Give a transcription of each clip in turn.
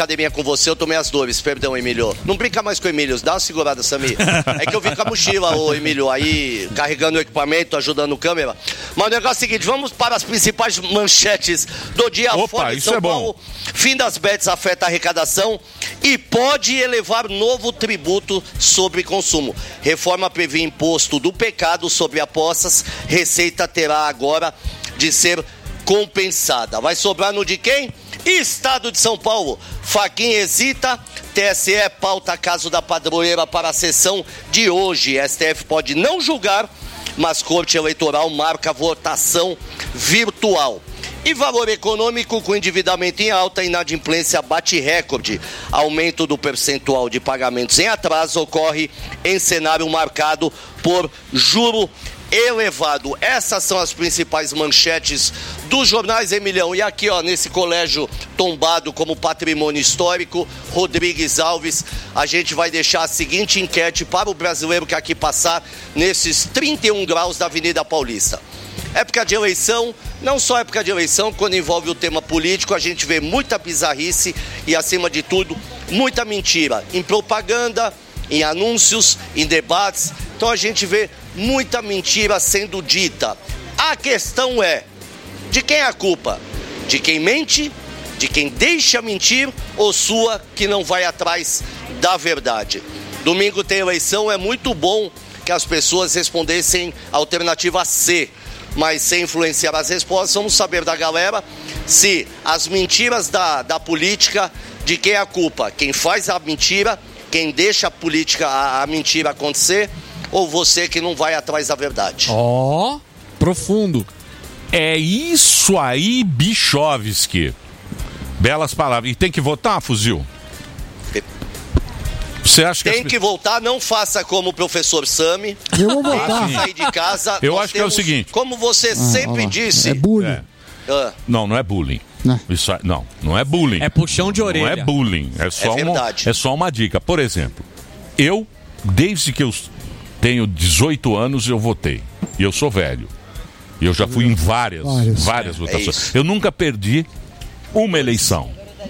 brincadeirinha com você, eu tomei as dores. Perdão, Emílio. Não brinca mais com o Emílio, dá uma segurada, Samir. É que eu vim com a mochila, ô Emílio, aí carregando o equipamento, ajudando o câmera. Mas o negócio é o seguinte, vamos para as principais manchetes do dia. Fora de São Paulo. Fim das bets afeta a arrecadação e pode elevar novo tributo sobre consumo. Reforma prevê imposto do pecado sobre apostas. Receita terá agora de ser compensada. Vai sobrar no de quem? Estado de São Paulo. Fachin hesita. TSE pauta caso da padroeira para a sessão de hoje. STF pode não julgar, mas Corte Eleitoral marca votação virtual. E valor econômico com endividamento em alta, inadimplência bate recorde. Aumento do percentual de pagamentos em atraso ocorre em cenário marcado por juro elevado. Essas são as principais manchetes dos jornais, Emilhão. E aqui, ó, nesse colégio tombado como patrimônio histórico, Rodrigues Alves, a gente vai deixar a seguinte enquete para o brasileiro que aqui passar nesses 31 graus da Avenida Paulista. Época de eleição, não só época de eleição, quando envolve o tema político, a gente vê muita bizarrice e, acima de tudo, muita mentira em propaganda, em anúncios, em debates. Então a gente vê muita mentira sendo dita. A questão é, de quem é a culpa? De quem mente? De quem deixa mentir? Ou sua que não vai atrás da verdade? Domingo tem eleição, é muito bom que as pessoas respondessem a alternativa C. Mas sem influenciar as respostas, vamos saber da galera se as mentiras da política, de quem é a culpa? Quem faz a mentira, quem deixa a política, a mentira acontecer, ou você que não vai atrás da verdade? Ó, profundo. É isso aí, Bichovski. Belas palavras. E tem que votar, Fuzil? Você acha que tem que voltar, não faça como o professor Sami. Eu vou votar. Sair de casa. Eu acho que é o seguinte. Como você sempre disse. É bullying. Não é bullying. Isso, não é bullying. É puxão de orelha. Não é bullying. É só uma dica. Por exemplo, eu, desde que eu tenho 18 anos, eu votei. E eu sou velho. E eu já fui em várias votações. Eu nunca perdi uma eleição.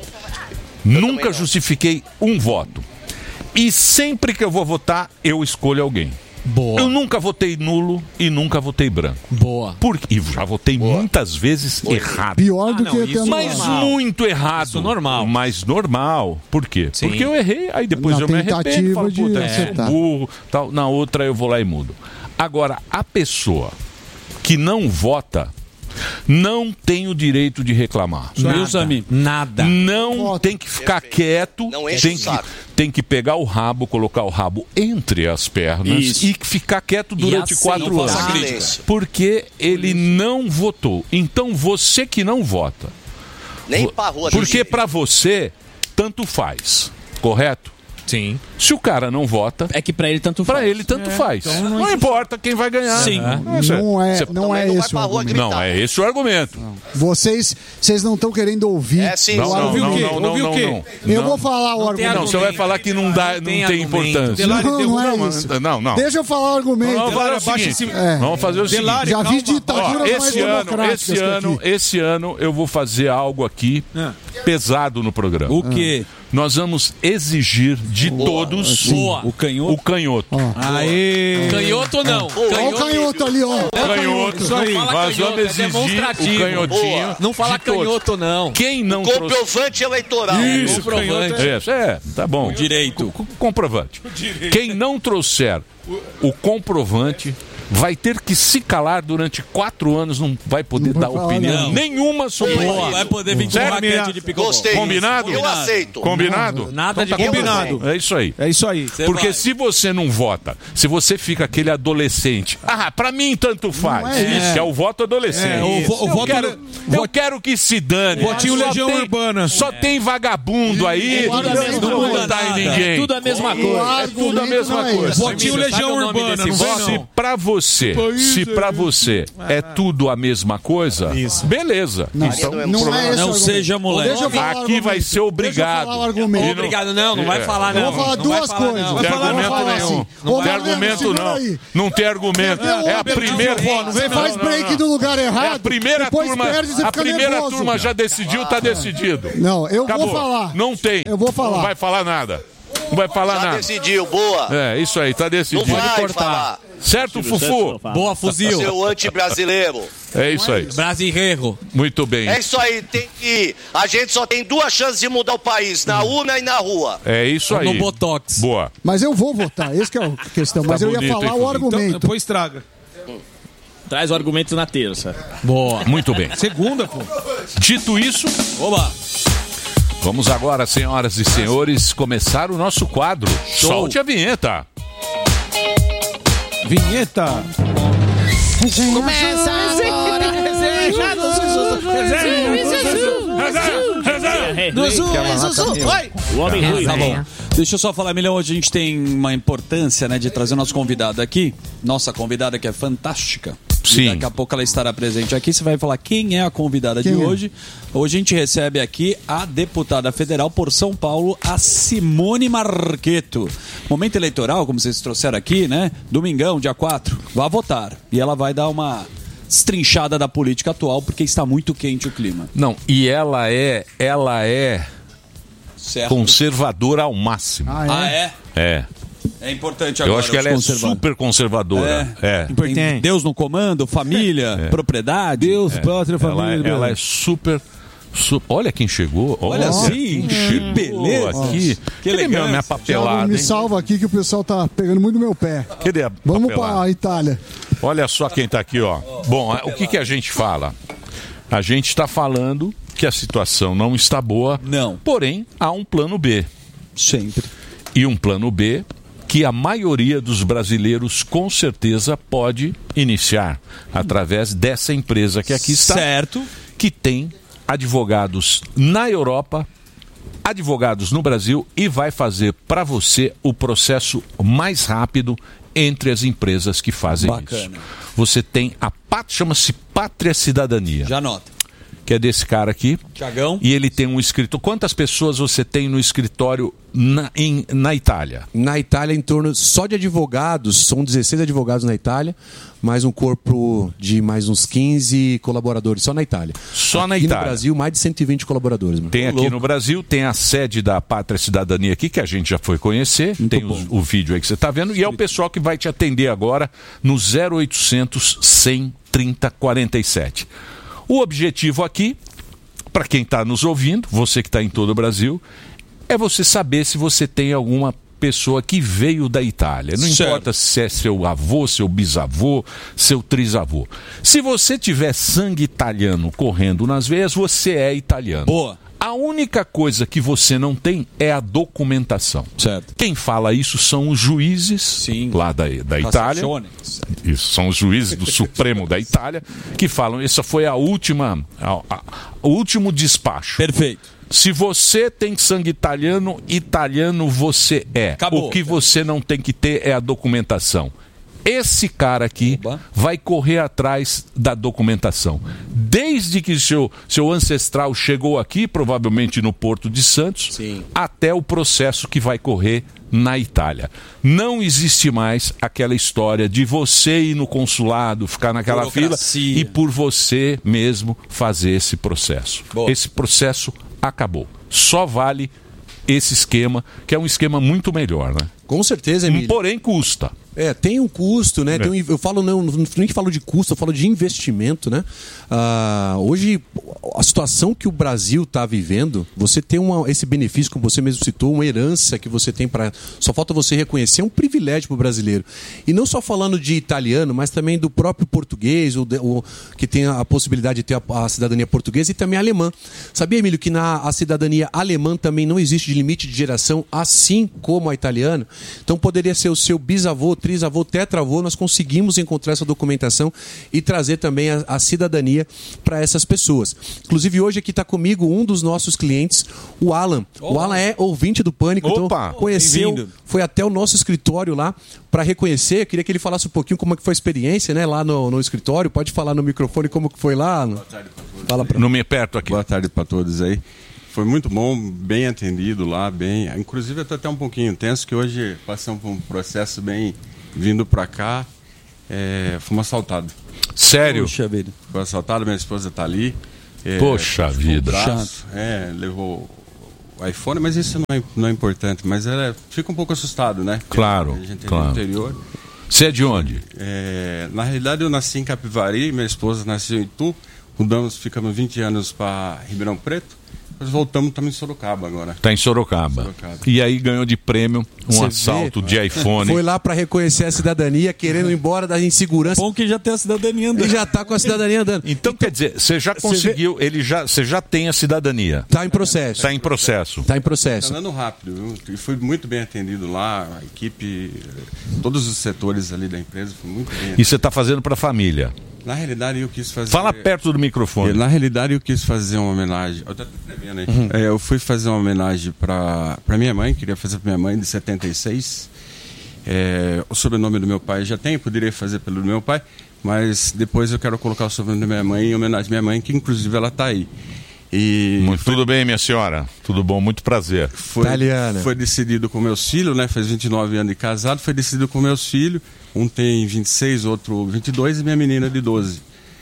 Nunca justifiquei um voto. E sempre que eu vou votar, eu escolho alguém. Boa. Eu nunca votei nulo e nunca votei branco. Boa. E já votei muitas vezes errado. Pior do que ter Mas muito errado. Isso normal. Mas normal. Por quê? Sim. Porque eu errei, aí depois eu me arrependo, falo, puta, eu sou burro, tal. Na outra eu vou lá e mudo. Agora, a pessoa que não vota não tem o direito de reclamar. Nada. Não tem que ficar quieto, tem que pegar o rabo, colocar o rabo entre as pernas e ficar quieto durante 4 anos. Porque ele não votou. Então você que não vota. Nem pra rua. Porque pra você, tanto faz. Correto? Sim. Se o cara não vota, é que pra ele tanto faz. Pra ele tanto faz. Então não importa quem vai ganhar. Sim. Não é esse o argumento. Não, é esse o argumento. Vocês não estão querendo ouvir. É sim. Não. Eu vou falar o argumento. Não, você vai falar que não tem importância. Não é isso. Não. Deixa eu falar o argumento. Vamos fazer o seguinte. Já vi ditaduras mais democráticas. Esse ano eu vou fazer algo aqui pesado no programa. O quê? Nós vamos exigir de todos o canhoto. Aê! Canhoto não. Olha o canhoto ali, ó. Canhoto. Isso aí. Nós vamos exigir o canhotinho. Não fala canhoto, não. Quem não comprovante eleitoral. Isso, comprovante. Tá bom. Direito. Comprovante. Quem não trouxer o comprovante vai ter que se calar durante 4 anos, não vai poder dar opinião nenhuma sobre isso. Vai poder vir com raquete de picobol. Combinado? Eu aceito. Combinado? Nada de combinado. É isso aí. É isso aí. Porque se você não vota, se você fica aquele adolescente, pra mim tanto faz, que é o voto adolescente. Eu quero que se dane. Votinho Legião Urbana. Só tem vagabundo aí, não votar em ninguém. Tudo a mesma coisa. É tudo a mesma coisa. Votinho Legião Urbana, não vai não. Se pra você pra você é tudo a mesma coisa, beleza. Não, então, não seja moleque. Aqui vai ser obrigado. Obrigado, não vai falar não. Eu vou falar duas coisas. Não tem argumento nenhum. Não tem argumento não. Não tem argumento. É a primeira. Você faz break do lugar errado. É a primeira turma. A primeira turma já decidiu, tá decidido. Não, eu vou falar. Não tem. Eu vou falar. Não vai falar nada. Não vai falar nada. Já decidiu, boa. É, isso aí, tá decidido. Não vai falar. Certo, Fufu? Boa, fuzil. Seu anti-brasileiro. É isso aí. Brasileiro. Muito bem. É isso aí, tem que. A gente só tem 2 chances de mudar o país, na urna e na rua. É isso aí. No Botox. Boa. Mas eu vou votar, esse que é a questão. Mas eu ia bonito, falar hein, o Fufu? argumento. Então, depois estraga. Traz o argumento na terça. Boa. Muito bem. Segunda, pô. Dito isso, Oba. vamos agora, senhoras e senhores, começar o nosso quadro. Solte a vinheta. Vinheta. Começa agora. Oi. O homem ruim. Tá bom. Deixa eu só falar, Milhão, hoje a gente tem uma importância, né, de trazer o nosso convidado aqui. Nossa convidada que é fantástica. Sim. E daqui a pouco ela estará presente aqui. Você vai falar quem é a convidada de hoje. Hoje a gente recebe aqui a deputada federal por São Paulo, a Simone Marqueto. Momento eleitoral, como vocês trouxeram aqui, né? Domingão, dia 4. Vá votar. E ela vai dar uma destrinchada da política atual, porque está muito quente o clima. Não, e ela é Certo. conservadora ao máximo. Ah, é? É. É importante agora. Eu acho que ela é super conservadora. É. Tem Deus no comando, família, propriedade. Deus, pátria, família. Ela é super. Olha quem chegou. Olha assim, que beleza. Aqui. Que Cadê elegância. minha Thiago, papelada, me hein? salva aqui que o pessoal tá pegando muito no meu pé. Cadê a Vamos papelada? pra Itália. Olha só quem tá aqui, ó. Bom, o que a gente fala? A gente está falando que a situação não está boa. Não. Porém, há um plano B. Sempre. E um plano B que a maioria dos brasileiros com certeza pode iniciar através dessa empresa que aqui está. Certo. Que tem advogados na Europa, advogados no Brasil e vai fazer para você o processo mais rápido entre as empresas que fazem isso. Você tem chama-se Pátria Cidadania. Já anota. Que é desse cara aqui. Thiagão. E ele tem um escritório. Quantas pessoas você tem no escritório na Itália? Na Itália, em torno só de advogados, são 16 advogados na Itália, mais um corpo de mais uns 15 colaboradores, só na Itália. Só na Itália. Itália. No Brasil, mais de 120 colaboradores. Mano. Tem aqui no Brasil, tem a sede da Pátria Cidadania aqui, que a gente já foi conhecer. Muito tem bom. o vídeo aí que você está vendo. E é o pessoal que vai te atender agora no 0800 100 30 47. O objetivo aqui, para quem está nos ouvindo, você que está em todo o Brasil, é você saber se você tem alguma pessoa que veio da Itália. Não importa se é seu avô, seu bisavô, seu trisavô. Se você tiver sangue italiano correndo nas veias, você é italiano. Boa. A única coisa que você não tem é a documentação. Certo. Quem fala isso são os juízes lá da Itália. Isso, são os juízes do Supremo da Itália que falam, essa foi o último despacho. Perfeito. Se você tem sangue italiano, italiano você é. Acabou. O que você não tem que ter é a documentação. Esse cara aqui vai correr atrás da documentação. Desde que seu ancestral chegou aqui, provavelmente no Porto de Santos, até o processo que vai correr na Itália. Não existe mais aquela história de você ir no consulado, ficar naquela fila e por você mesmo fazer esse processo. Boa. Esse processo acabou. Só vale esse esquema, que é um esquema muito melhor, né? Com certeza, Emílio. Porém, custa. Tem um custo, né? Eu falo, não nem falo de custo, eu falo de investimento, né? Hoje, a situação que o Brasil está vivendo, você tem esse benefício, como você mesmo citou, uma herança que você tem para. Só falta você reconhecer, é um privilégio para o brasileiro. E não só falando de italiano, mas também do próprio português, que tem a possibilidade de ter a cidadania portuguesa e também a alemã. Sabia, Emílio, que a cidadania alemã também não existe de limite de geração, assim como a italiana? Então poderia ser o seu bisavô trisavô, tetravô, nós conseguimos encontrar essa documentação e trazer também a cidadania para essas pessoas. Inclusive, hoje aqui está comigo um dos nossos clientes, o Alan. O Alan é ouvinte do Pânico, então conheceu, foi até o nosso escritório lá para reconhecer. Eu queria que ele falasse um pouquinho como é que foi a experiência, né, lá no escritório. Pode falar no microfone como que foi lá, Alan? Boa tarde para todos. Fala pra... Não me perto aqui. Boa tarde para todos aí. Foi muito bom, bem atendido lá, bem. Inclusive eu estou até um pouquinho tenso, que hoje passamos por um processo bem vindo para cá. Fomos assaltados. Sério? Poxa vida. Foi assaltado, minha esposa está ali. Poxa vida. Braço, levou o iPhone, mas isso não é importante. Mas ela fica um pouco assustado, né? Claro, a gente é claro. do interior. Você é de onde? Na realidade eu nasci em Capivari, minha esposa nasceu em Itu. Ficamos 20 anos para Ribeirão Preto. Nós voltamos, estamos em Sorocaba agora. Está em Sorocaba. E aí ganhou de prêmio um assalto de iPhone. Foi lá para reconhecer a cidadania, querendo ir embora da insegurança. Bom que já tem a cidadania andando. E já está com a cidadania andando. Então quer dizer, você já conseguiu, você já tem a cidadania. Está em processo. Está em processo. Está em processo. Está andando rápido, viu? E foi muito bem atendido lá, a equipe, todos os setores ali da empresa, foi muito bem atendido. E você está fazendo para a família? Na realidade, eu quis fazer... Fala perto do microfone. Na realidade, eu quis fazer uma homenagem... Eu estou escrevendo aí. Eu fui fazer uma homenagem para minha mãe, queria fazer para minha mãe, de 76. O sobrenome do meu pai já tem, poderia fazer pelo meu pai, mas depois eu quero colocar o sobrenome da minha mãe em homenagem à minha mãe, que inclusive ela está aí. Tudo bem, minha senhora? Tudo bom, muito prazer. Foi decidido com meus filhos, né? Faz 29 anos de casado, foi decidido com meus filhos. Um tem 26, outro 22 e minha menina de 12.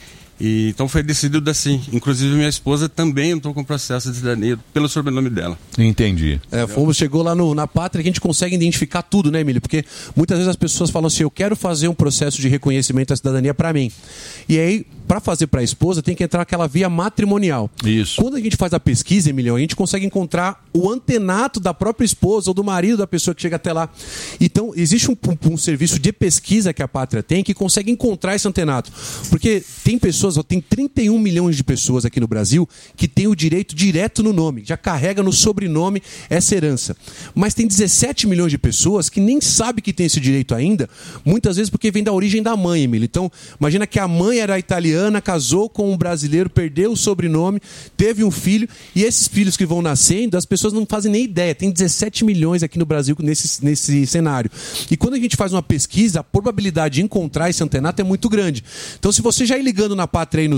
Então foi decidido assim. Inclusive minha esposa também entrou com processo de cidadania pelo sobrenome dela. Entendi. Chegou lá na Pátria que a gente consegue identificar tudo, né, Emílio? Porque muitas vezes as pessoas falam assim, eu quero fazer um processo de reconhecimento da cidadania para mim. E aí, para fazer para a esposa, tem que entrar aquela via matrimonial. Isso. Quando a gente faz a pesquisa, Emílio, a gente consegue encontrar o antenato da própria esposa ou do marido da pessoa que chega até lá. Então, existe um serviço de pesquisa que a Pátria tem que consegue encontrar esse antenato. Porque tem pessoas, tem 31 milhões de pessoas aqui no Brasil que tem o direito direto no nome, já carrega no sobrenome essa herança. Mas tem 17 milhões de pessoas que nem sabem que tem esse direito ainda, muitas vezes porque vem da origem da mãe, Emílio. Então, imagina que a mãe era italiana, casou com um brasileiro, perdeu o sobrenome, teve um filho, e esses filhos que vão nascendo, as pessoas não fazem nem ideia. Tem 17 milhões aqui no Brasil nesse cenário. E quando a gente faz uma pesquisa, a probabilidade de encontrar esse antenato é muito grande. Então, se você já ir ligando na Pátria aí no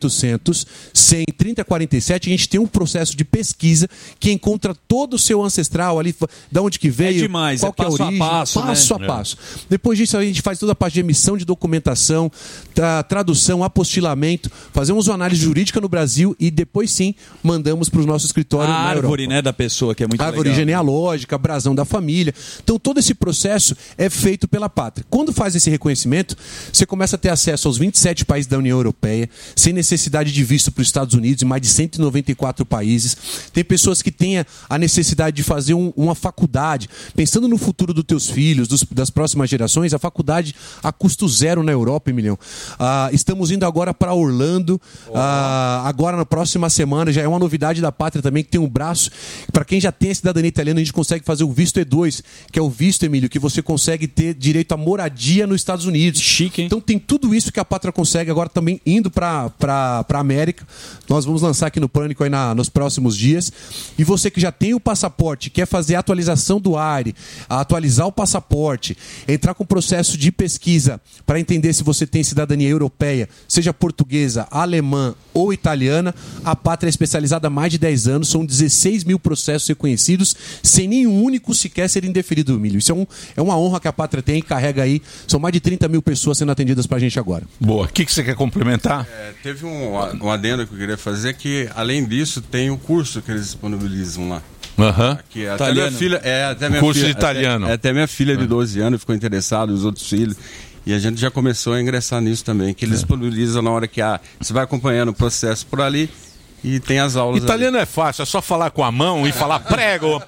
0800 100 3047, a gente tem um processo de pesquisa que encontra todo o seu ancestral ali, de onde que veio, demais, qual que é a origem, passo a passo. Depois disso, a gente faz toda a parte de emissão de documentação, tradução, apostilamento, fazemos uma análise jurídica no Brasil e depois sim mandamos para o nosso escritório na Europa. Árvore, né, da pessoa, que é muito árvore legal. genealógica, brasão da família. Então todo esse processo é feito pela Pátria. Quando faz esse reconhecimento, você começa a ter acesso aos 27 países da União Europeia, sem necessidade de visto para os Estados Unidos, em mais de 194 países. Tem pessoas que têm a necessidade de fazer uma faculdade, pensando no futuro dos teus filhos, das próximas gerações, a faculdade a custo zero na Europa, Emilhão. Estamos indo agora para Orlando, agora na próxima semana, já é uma novidade da Pátria também, que tem um braço, para quem já tem a cidadania italiana, a gente consegue fazer o visto E2, que é o visto, Emílio, que você consegue ter direito à moradia nos Estados Unidos. Chique, hein? Então tem tudo isso que a Pátria consegue agora também indo para a América. Nós vamos lançar aqui no Pânico aí nos próximos dias. E você que já tem o passaporte, quer fazer a atualização do ARE, atualizar o passaporte, entrar com o processo de pesquisa para entender se você tem cidadania europeia, seja portuguesa, alemã ou italiana, a Pátria é especializada há mais de 10 anos, são 16 mil processos reconhecidos, sem nenhum único sequer ser indeferido, Emílio. Isso é uma honra que a Pátria tem e carrega aí. São mais de 30 mil pessoas sendo atendidas para a gente agora. Boa. O que você quer complementar? Teve um adendo que eu queria fazer, que além disso tem o curso que eles disponibilizam lá. Que até minha filha, curso de italiano. Até minha filha de 12 anos ficou interessada, os outros filhos. E a gente já começou a ingressar nisso também, que eles disponibilizam na hora que você vai acompanhando o processo por ali E tem as aulas. Italiano é fácil, é só falar com a mão e falar prego.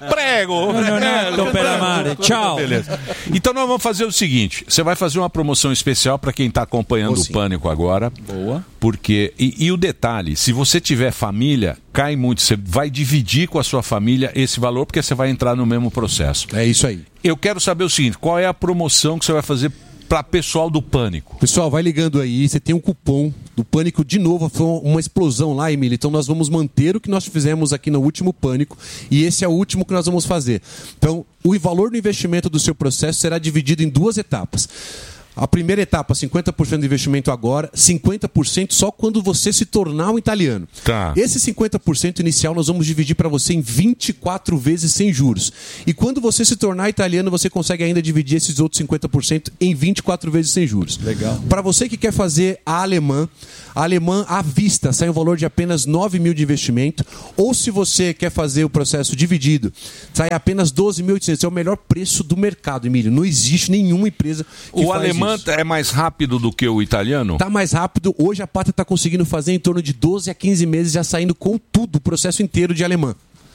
Tchau. Beleza. Então nós vamos fazer o seguinte: você vai fazer uma promoção especial para quem está acompanhando o Pânico agora. Boa. Porque, e o detalhe, se você tiver família, cai muito. Você vai dividir com a sua família esse valor, porque você vai entrar no mesmo processo. É isso aí. Eu quero saber o seguinte: qual é a promoção que você vai fazer para pessoal do Pânico? Pessoal, vai ligando aí, você tem um cupom do Pânico. De novo, foi uma explosão lá, Emílio. Então nós vamos manter o que nós fizemos aqui no último Pânico, e esse é o último que nós vamos fazer. Então, o valor do investimento do seu processo será dividido em 2 etapas. A primeira etapa, 50% do investimento agora, 50% só quando você se tornar um italiano. Tá. Esse 50% inicial nós vamos dividir para você em 24 vezes sem juros. E quando você se tornar italiano, você consegue ainda dividir esses outros 50% em 24 vezes sem juros. Legal. Para você que quer fazer a alemã à vista sai um valor de apenas 9 mil de investimento. Ou se você quer fazer o processo dividido, sai apenas 12.800. É o melhor preço do mercado, Emílio. Não existe nenhuma empresa que o alemão é mais rápido do que o italiano? Está mais rápido. Hoje a Pátria está conseguindo fazer em torno de 12 a 15 meses, já saindo com tudo, o processo inteiro de alemã.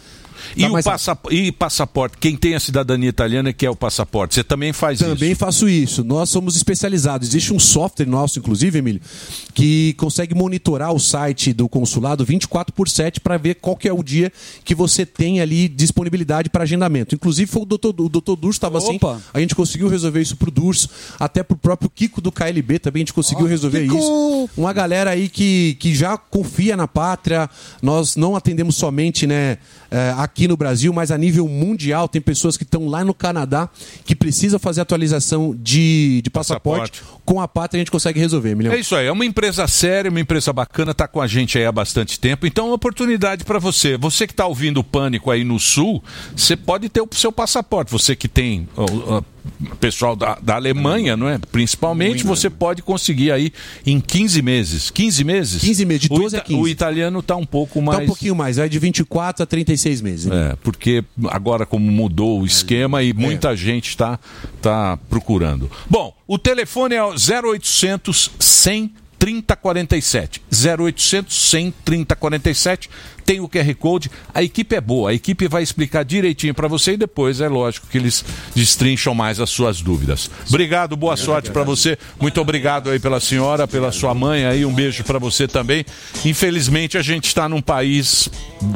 E passaporte? Quem tem a cidadania italiana que é o passaporte? Você também faz isso? Também faço isso. Nós somos especializados. Existe um software nosso, inclusive, Emílio, que consegue monitorar o site do consulado 24/7 para ver qual que é o dia que você tem ali disponibilidade para agendamento. Inclusive, foi o doutor Durso estava assim. A gente conseguiu resolver isso pro Durso, até pro próprio Kiko do KLB também a gente conseguiu resolver isso. Uma galera aí que já confia na Pátria. Nós não atendemos somente, né, aqui no Brasil, mas a nível mundial. Tem pessoas que estão lá no Canadá que precisam fazer atualização de passaporte. Com a Pátria a gente consegue resolver, Emílio. É isso aí, é uma empresa séria, uma empresa bacana, está com a gente aí há bastante tempo, então é uma oportunidade para você. Você que está ouvindo o Pânico aí no Sul, você pode ter o seu passaporte. Você que tem pessoal da Alemanha, não é? Principalmente, você pode conseguir aí em 15 meses. 15 meses? 15 meses, de 12 a 15. O italiano está um pouco mais... Está um pouquinho mais, vai de 24 a 36 meses. É, porque agora como mudou o esquema e muita gente está procurando. Bom, o telefone é 0800 100 3047. 0800 100 3047. Tem o QR Code. A equipe é boa. A equipe vai explicar direitinho para você e depois é lógico que eles destrincham mais as suas dúvidas. Obrigado, boa sorte para você. Muito obrigado aí pela senhora, pela sua mãe aí. Um beijo para você também. Infelizmente a gente está num país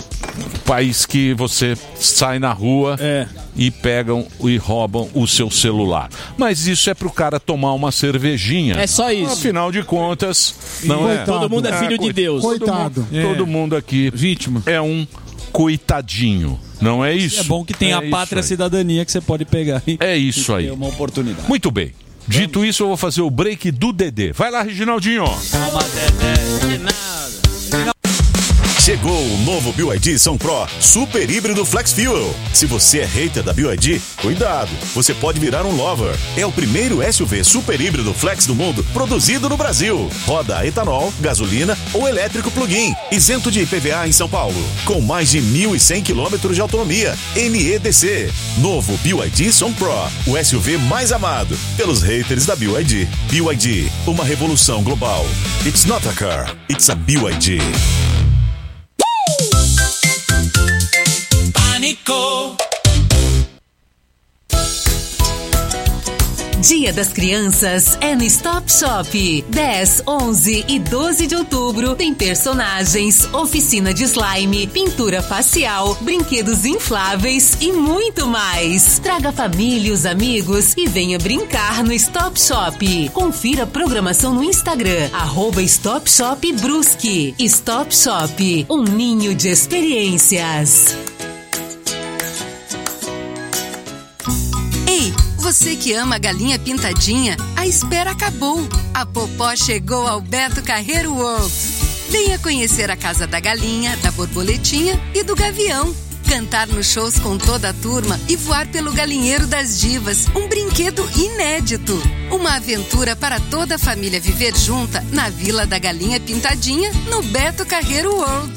que você sai na rua e pegam e roubam o seu celular. Mas isso é pro cara tomar uma cervejinha. É só isso. Afinal de contas, não é? Todo mundo é filho de Deus. Coitado. Todo mundo aqui é um coitadinho. Não é isso? É bom que tem a pátria cidadania que você pode pegar. É isso aí. É uma oportunidade. Muito bem. Dito isso, eu vou fazer o break do Dedê. Vai lá, Reginaldinho. Calma, Dedê. De nada. Chegou o novo BYD São Pro Super Híbrido Flex Fuel. Se você é hater da BYD, cuidado, você pode virar um lover. É o primeiro SUV Super Híbrido Flex do mundo produzido no Brasil. Roda a etanol, gasolina ou elétrico plug-in. Isento de IPVA em São Paulo. Com mais de 1.100 quilômetros de autonomia. NEDC. Novo BYD São Pro. O SUV mais amado pelos haters da BYD. BYD, uma revolução global. It's not a car, it's a BYD. Pânico. Dia das Crianças é no Stop Shop. 10, 11 e 12 de outubro tem personagens, oficina de slime, pintura facial, brinquedos infláveis e muito mais. Traga a família e os amigos e venha brincar no Stop Shop. Confira a programação no Instagram, @Stop Shop Brusque. Stop Shop, um ninho de experiências. Ei, você que ama a galinha pintadinha, a espera acabou. A Popó chegou ao Beto Carreiro World. Venha conhecer a Casa da Galinha, da Borboletinha e do Gavião. Cantar nos shows com toda a turma e voar pelo Galinheiro das Divas, um brinquedo inédito. Uma aventura para toda a família viver junta na Vila da Galinha Pintadinha, no Beto Carreiro World.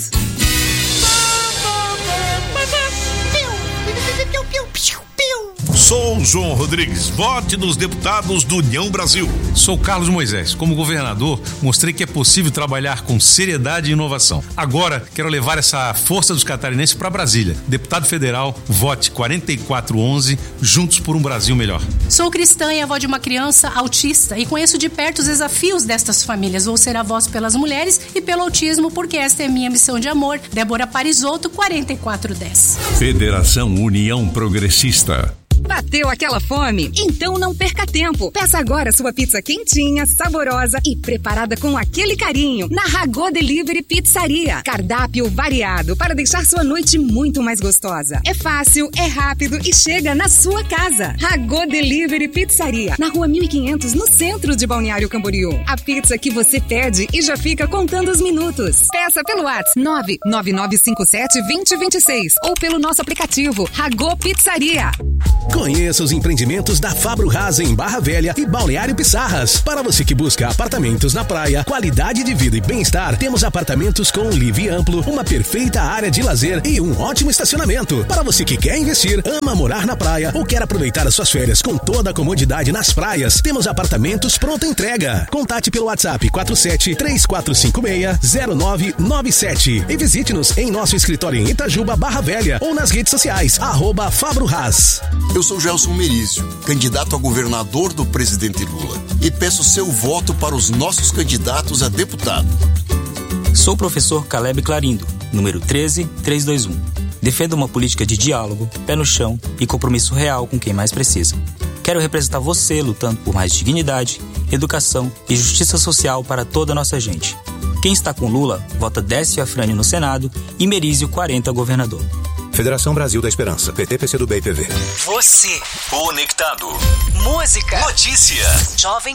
Sou o João Rodrigues. Vote nos deputados do União Brasil. Sou Carlos Moisés. Como governador, mostrei que é possível trabalhar com seriedade e inovação. Agora, quero levar essa força dos catarinenses para Brasília. Deputado federal, vote 4411, juntos por um Brasil melhor. Sou cristã e avó de uma criança autista e conheço de perto os desafios destas famílias. Vou ser a voz pelas mulheres e pelo autismo, porque esta é minha missão de amor. Débora Parisotto, 4410. Federação União Progressista. Bateu aquela fome? Então não perca tempo. Peça agora sua pizza quentinha, saborosa e preparada com aquele carinho na Ragô Delivery Pizzaria. Cardápio variado para deixar sua noite muito mais gostosa. É fácil, é rápido e chega na sua casa. Ragô Delivery Pizzaria, na Rua 1500, no centro de Balneário Camboriú. A pizza que você pede e já fica contando os minutos. Peça pelo WhatsApp 99957-2026 ou pelo nosso aplicativo Ragô Pizzaria. Conheça os empreendimentos da Fabro Haas em Barra Velha e Balneário Pissarras. Para você que busca apartamentos na praia, qualidade de vida e bem-estar, temos apartamentos com livre e amplo, uma perfeita área de lazer e um ótimo estacionamento. Para você que quer investir, ama morar na praia ou quer aproveitar as suas férias com toda a comodidade nas praias, temos apartamentos pronta entrega. Contate pelo WhatsApp 47-3456-0997 e visite-nos em nosso escritório em Itajuba, Barra Velha ou nas redes sociais, @Fabro Haas. Eu sou Gelson Merício, candidato a governador do presidente Lula, e peço seu voto para os nossos candidatos a deputado. Sou o professor Caleb Clarindo, número 13321. Defendo uma política de diálogo, pé no chão e compromisso real com quem mais precisa. Quero representar você lutando por mais dignidade, educação e justiça social para toda a nossa gente. Quem está com Lula, vota Décio Afrânio no Senado e Merizio 40 governador. Federação Brasil da Esperança, PT, PCdoB e PV. Você, conectado. Música, Notícia, Jovem